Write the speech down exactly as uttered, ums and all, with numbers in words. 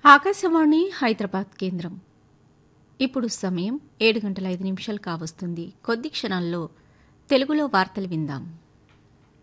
ఆకాశవాణి హైదరాబాద్ కేంద్రం. ఇప్పుడు సమయం ఏడు గంటల ఐదు నిమిషాలు కావస్తుంది. కొద్ది క్షణాల్లో తెలుగులో వార్తలు విందాం.